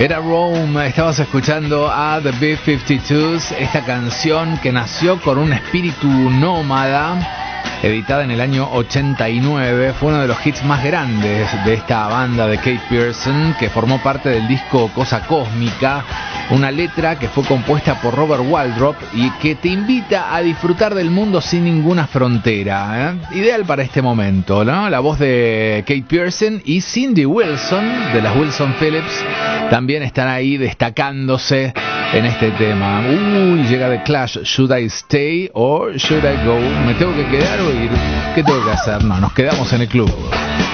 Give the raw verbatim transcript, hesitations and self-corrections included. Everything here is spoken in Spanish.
Era Rome, estabas escuchando a The B cincuenta y dos, esta canción que nació con un espíritu nómada, editada en el año ochenta y nueve, fue uno de los hits más grandes de esta banda de Keith Pearson, que formó parte del disco Cosa Cósmica, una letra que fue compuesta por Robert Waldrop y que te invita a disfrutar del mundo sin ninguna frontera, ¿eh? Ideal para este momento, ¿no? La voz de Keith Pearson y Cindy Wilson, de las Wilson Phillips, también están ahí destacándose en este tema. Uy, llega The Clash. Should I stay or should I go? ¿Me tengo que quedar o ir? ¿Qué tengo que hacer? No, nos quedamos en el club.